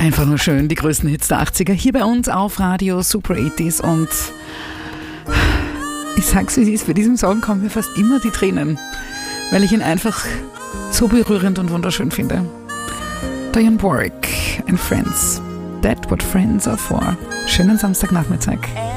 Einfach nur schön, die größten Hits der 80er hier bei uns auf Radio Super 80s und ich sag's wie es ist, bei diesem Song kommen mir fast immer die Tränen, weil ich ihn einfach so berührend und wunderschön finde. Diane Warwick and Friends. That's what friends are for. Schönen Samstagnachmittag.